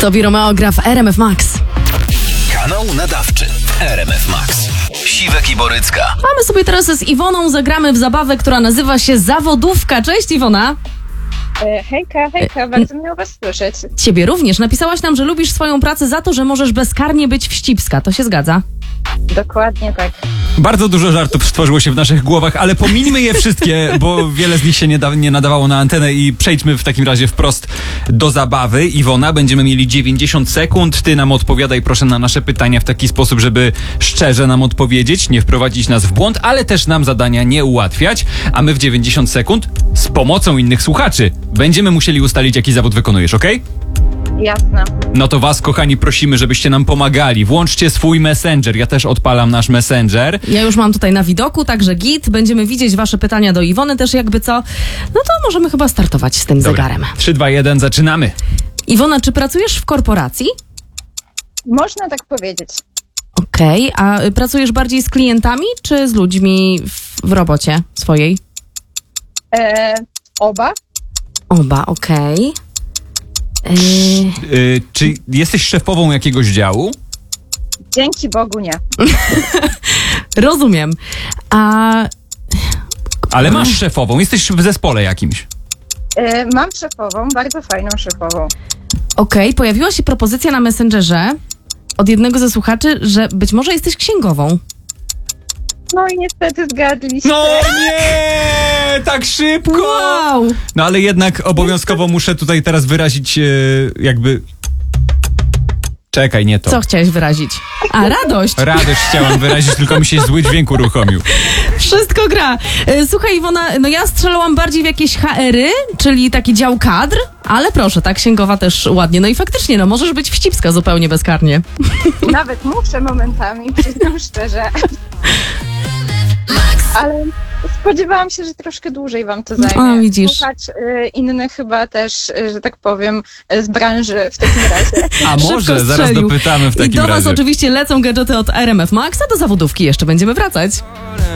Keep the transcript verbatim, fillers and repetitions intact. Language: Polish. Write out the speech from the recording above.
Tobi Romeo gra w R M F Max. Kanał nadawczy R M F Max. Siwek i Borycka. Mamy sobie teraz z Iwoną, zagramy w zabawę, która nazywa się Zawodówka. Cześć Iwona. E, Hejka, hejka, bardzo miło was słyszeć. Ciebie również. Napisałaś nam, że lubisz swoją pracę za to, że możesz bezkarnie być wścibska. To się zgadza? Dokładnie tak. Bardzo dużo żartów stworzyło się w naszych głowach, ale pomińmy je wszystkie, bo wiele z nich się nie, da, nie nadawało na antenę i przejdźmy w takim razie wprost do zabawy. Iwona, będziemy mieli dziewięćdziesiąt sekund. Ty nam odpowiadaj proszę na nasze pytania w taki sposób, żeby szczerze nam odpowiedzieć, nie wprowadzić nas w błąd, ale też nam zadania nie ułatwiać. A my w dziewięćdziesiąt sekund z pomocą innych słuchaczy będziemy musieli ustalić, jaki zawód wykonujesz, okej? Jasne. No to was, kochani, prosimy, żebyście nam pomagali. Włączcie swój Messenger. Ja też odpalam nasz Messenger. Ja już mam tutaj na widoku, także git. Będziemy widzieć wasze pytania do Iwony też jakby co. No to możemy chyba startować z tym Dobra. zegarem. trzy, dwa, jeden, zaczynamy. Iwona, czy pracujesz w korporacji? Można tak powiedzieć. Okej, a y, pracujesz bardziej z klientami, czy z ludźmi w, w robocie swojej? E, oba? Oba, okej. Yy, Yy, czy jesteś szefową jakiegoś działu? Dzięki Bogu nie. rozumiem. A Ale masz szefową, jesteś w zespole jakimś. E, mam szefową, bardzo fajną szefową. okej, pojawiła się propozycja na Messengerze od jednego ze słuchaczy, że być może jesteś księgową. No i niestety zgadliście. No nie, tak szybko! Wow! No ale jednak obowiązkowo muszę tutaj teraz wyrazić e, jakby... Czekaj, nie to. Co chciałeś wyrazić? A, radość! Radość chciałam wyrazić, tylko mi się zły dźwięk uruchomił. Wszystko gra. E, Słuchaj Iwona, no ja strzelałam bardziej w jakieś H R-y, czyli taki dział kadr, ale proszę, ta księgowa też ładnie. No i faktycznie, no możesz być wścibska zupełnie bezkarnie. Nawet muszę momentami, przyznam szczerze. Ale spodziewałam się, że troszkę dłużej wam to zajmie. O, widzisz. Słuchać y, innych chyba też, y, że tak powiem, y, z branży w takim razie. A Szybko może, zaraz strzelił. dopytamy w I takim do was razie. oczywiście lecą gadżety od R M F Max, a do zawodówki jeszcze będziemy wracać.